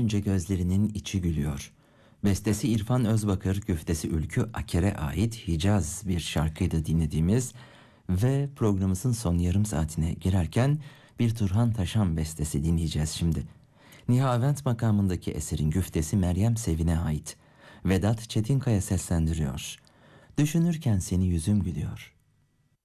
görünce gözlerinin içi gülüyor. Bestesi İrfan Özbakır, güftesi Ülkü Aker'e ait Hicaz bir şarkıydı dinlediğimiz ve programımızın son yarım saatine girerken bir Turhan Taşan bestesi dinleyeceğiz şimdi. Nihavent makamındaki eserin güftesi Meryem Sevin'e ait. Vedat Çetinkaya seslendiriyor. Düşünürken seni yüzüm gülüyor.